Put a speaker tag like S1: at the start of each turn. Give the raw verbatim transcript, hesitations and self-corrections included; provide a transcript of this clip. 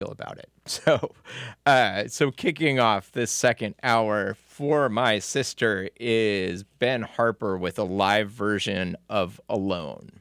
S1: feel about it. So, uh, so kicking off this second hour for my sister is Ben Harper with a live version of Alone.